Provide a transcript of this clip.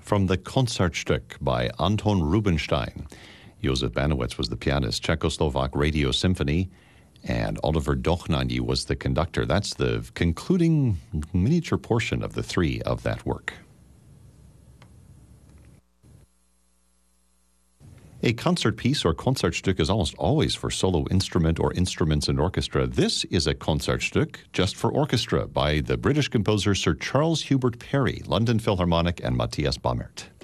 from the Konzertstück by Anton Rubinstein. Josef Banowitz was the pianist, Czechoslovak Radio Symphony, and Oliver Dochnani was the conductor. That's the concluding miniature portion of the three of that work. A concert piece or Konzertstück is almost always for solo instrument or instruments and orchestra. This is a Konzertstück just for orchestra by the British composer Sir Charles Hubert Parry, London Philharmonic, and Matthias Baumert.